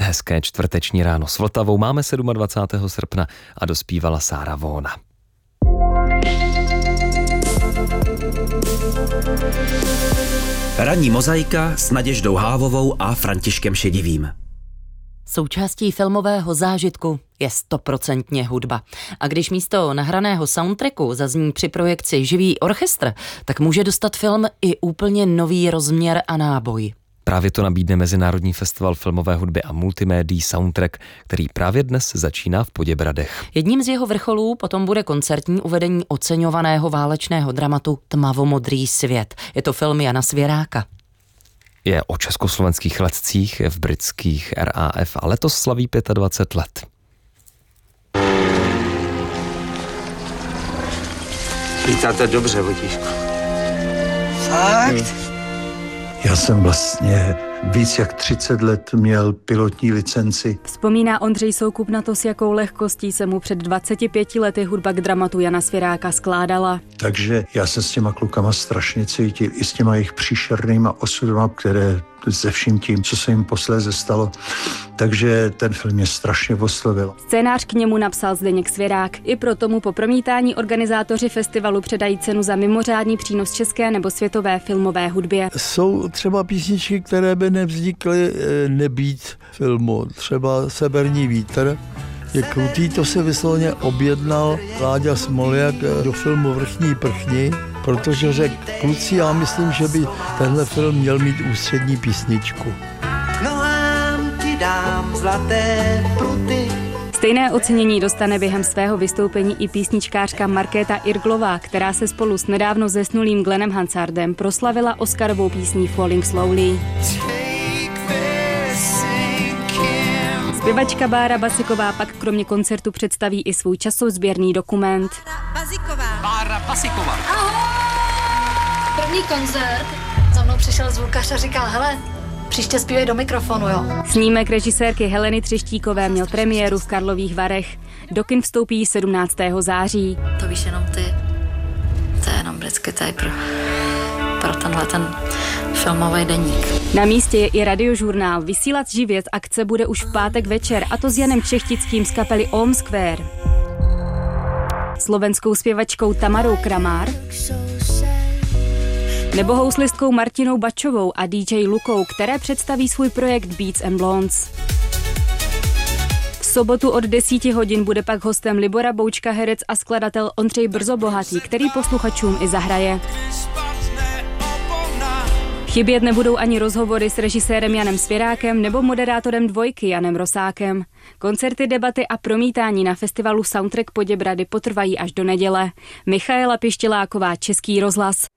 Hezké čtvrteční ráno s Vltavou. Máme 27. srpna a dospívala Sára Vóna. Ranní mozaika s Naděždou Hávovou a Františkem Šedivým. Součástí filmového zážitku je 100% hudba. A když místo nahraného soundtracku zazní při projekci živý orchestr, tak může dostat film i úplně nový rozměr a náboj. Právě to nabídne Mezinárodní festival filmové hudby a multimédií Soundtrack, který právě dnes začíná v Poděbradech. Jedním z jeho vrcholů potom bude koncertní uvedení oceňovaného válečného dramatu Tmavomodrý svět. Je to film Jana Svěráka. Je o československých letcích v britských RAF a letos slaví 25 let. Lítáte dobře, Votíšku. Fakt? Já jsem vlastně víc jak 30 let měl pilotní licenci. Vzpomíná Ondřej Soukup na to, s jakou lehkostí se mu před 25 lety hudba k dramatu Jana Svěráka skládala. Takže já se s těma klukama strašně cítil, i s těma jejich příšernýma osudama, které se vším tím, co se jim posléze stalo. Takže ten film mě strašně oslovil. Scénář k němu napsal Zdeněk Svěrák. I proto mu po promítání organizátoři festivalu předají cenu za mimořádný přínos české nebo světové filmové hudbě. Jsou třeba písničky, které by nevznikly nebýt filmu. Třeba Severní vítr je krutý, to se vysloveně objednal Láďa Smoljak do filmu Vrchní prchni, protože řekl, kluci, já myslím, že by tenhle film měl mít ústřední písničku. Nohám ti dám zlaté pruty. Stejné ocenění dostane během svého vystoupení i písničkářka Markéta Irglová, která se spolu s nedávno zesnulým Glennem Hansardem proslavila Oscarovou písní Falling Slowly. Zpěvačka Bára Basiková pak kromě koncertu představí i svůj časozběrný dokument. Bára Basiková. Ahoj! První koncert, za mnou přišel zvukař a říkal, hele, příště zpívej do mikrofonu, jo. Snímek režisérky Heleny Třeštíkové měl premiéru v Karlových Varech. Do kin vstoupí 17. září. To víš jenom ty. To je jenom vždycky tady pro tenhle ten filmový deník. Na místě je i radiožurnál. Vysílat živě z akce bude už v pátek večer, a to s Janem Kšechtickým z kapely Ohm Square. Slovenskou zpěvačkou Tamarou Kramár nebo houslistkou Martinou Bačovou a DJ Lukou, které představí svůj projekt Beats and Blondes. V sobotu od 10 hodin bude pak hostem Libora Boučka, herec a skladatel Ondřej Brzobohatý, který posluchačům i zahraje. Chybět nebudou ani rozhovory s režisérem Janem Svěrákem nebo moderátorem Dvojky Janem Rosákem. Koncerty, debaty a promítání na festivalu Soundtrack Poděbrady potrvají až do neděle. Michaela Pištěláková, Český rozhlas.